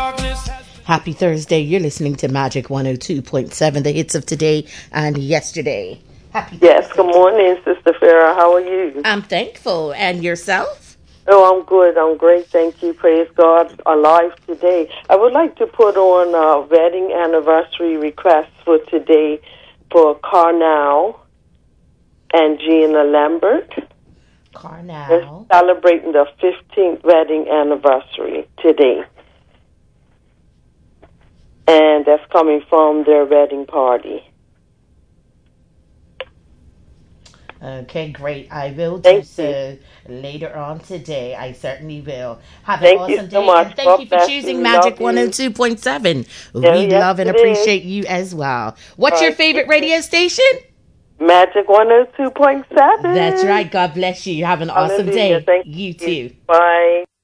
Happy Thursday. You're listening to Magic 102.7, the hits of today and yesterday. Happy Yes, Thursday. good morning, Sister Farah. How are you? I'm thankful. And yourself? Oh, I'm good. I'm great. Thank you. Praise God. Alive today. I would like to put on a wedding anniversary request for today for Carnal and Gina Lambert. Carnal. They're celebrating the 15th wedding anniversary today. And that's coming from their wedding party. Okay, great. I will do so later on today. I certainly will. Have an awesome day. Much. And thank you for choosing Magic 102.7. We love and appreciate you as well. What's your favorite radio station? Magic 102.7. That's right. God bless you. Have an awesome day. Thank you too. Bye.